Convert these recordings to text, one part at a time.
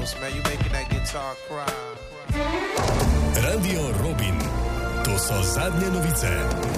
Nice, man. You making that guitar cry. Radio Robin. To so zadnje novice.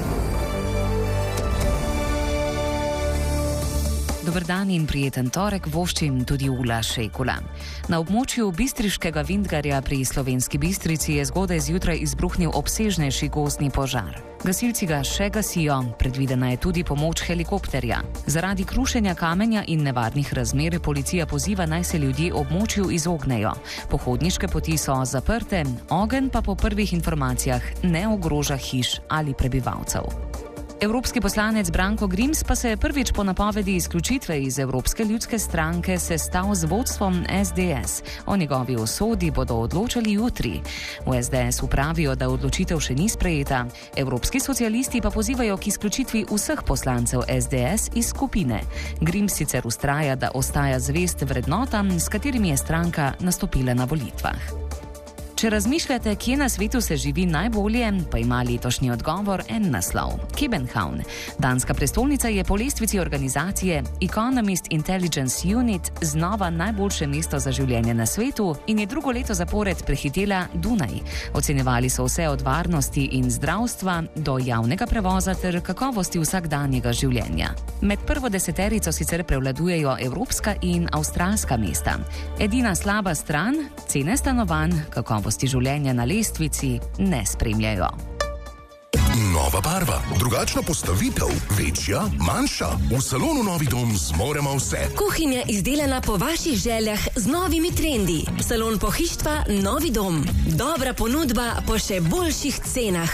Dober dan in prijeten torek voščim tudi Ula Šejkula. Na območju Bistriškega Vintgarja pri Slovenski Bistrici je zgodaj zjutraj izbruhnil obsežnejši gozdni požar. Gasilci ga še gasijo, predvidena je tudi pomoč helikopterja. Zaradi krušenja kamenja in nevarnih razmer policija poziva, naj se ljudje območju izognejo. Pohodniške poti so zaprte, ogenj pa po prvih informacijah ne ogroža hiš ali prebivalcev. Evropski poslanec Branko Grims pa se je prvič po napovedi izključitve iz Evropske ljudske stranke sestal z vodstvom SDS. O njegovi usodi bodo odločali jutri. V SDS pravijo, da odločitev še ni sprejeta. Evropski socialisti pa pozivajo k izključitvi vseh poslancev SDS iz skupine. Grims sicer vztraja, da ostaja zvest vrednotam, s katerimi je stranka nastopila na volitvah. Če razmišljate, kje na svetu se živi najbolje, pa ima letošnji odgovor en naslov – København. Danska prestolnica je po lestvici organizacije Economist Intelligence Unit znova najboljše mesto za življenje na svetu in je drugo leto zapored prehitela Dunaj. Ocenjevali so vse od varnosti in zdravstva do javnega prevoza ter kakovosti vsakdanjega življenja. Med prvo deseterico sicer prevladujejo evropska in avstralska mesta. Edina slaba stran – cene stanovanj, kakovosti življenja na lestvici ne spremljajo. Nova barva, drugačna postavitev, večja, manjša. V salonu Novi dom zmoremo vse. Kuhinja izdelana po vaših željah z novimi trendi. Salon pohištva Novi dom. Dobra ponudba po še boljših cenah.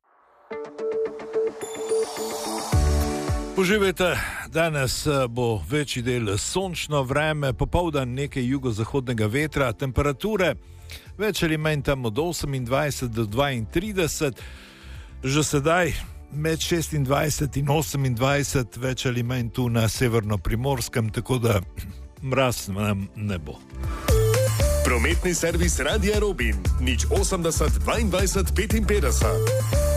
Uživajte, danes bo večji del sončno vreme, popoldan nekaj jugozahodnega vetra, temperature več ali manj tam od 28 do 32, že sedaj med 26 in 28, več ali manj tu na severno-primorskem, tako da mraz nam ne bo. Prometni servis Radia Robin, 080 22 55.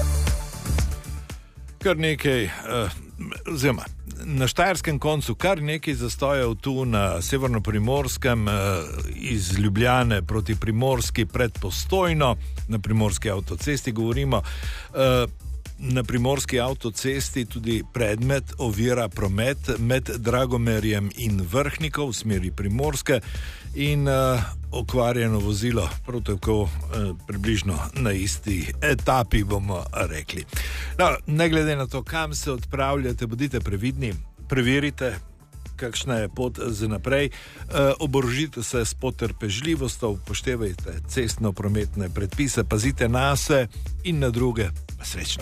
Kar nekaj, oziroma na štajerskem koncu kar nekaj zastojev tu na severno-primorskem, iz Ljubljane proti Primorski pred Postojno, na primorski avtocesti govorimo. Na primorski avtocesti tudi predmet ovira promet med Dragomerjem in Vrhnikov v smeri Primorske in okvarjeno vozilo, prav tako približno na isti etapi, bomo rekli. No, ne glede na to, kam se odpravljate, bodite previdni, preverite, kakšna je pot za naprej, oborožite se s potrpežljivostjo, upoštevajte cestno-prometne predpise, pazite nase in na druge. Srečno.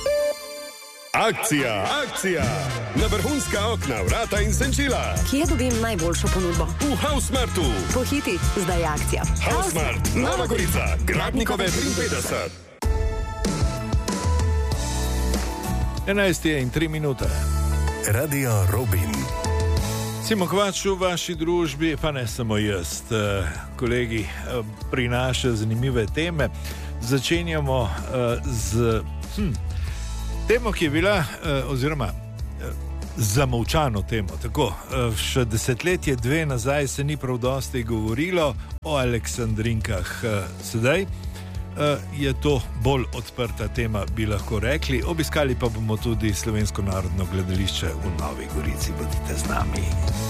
Akcija! Na vrhunska okna, vrata in senčila. Kje dobim najboljšo ponudbo? V Housemartu. Pohiti, zdaj je akcija. Housemart, Nova Gorica, Gradnikove 53. 11:03. Radio Robin. Simo Kovač v vaši družbi, pa ne samo jaz, kolegi prinašajo zanimive teme. Začenjamo z temo, ki je bila, oziroma zamolčano temo. Tako, še desetletje, dve nazaj se ni prav dosti govorilo o aleksandrinkah. Sedaj je to bolj odprta tema, bi lahko rekli. Obiskali pa bomo tudi Slovensko narodno gledališče v Novi Gorici. Bodite z nami.